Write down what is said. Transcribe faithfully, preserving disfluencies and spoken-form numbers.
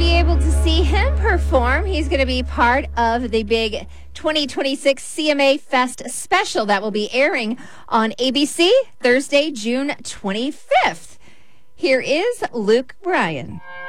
be able to see him perform. He's going to be part of the big twenty twenty-six C M A Fest special that will be airing on A B C Thursday, June twenty-fifth. Here is Luke Bryan.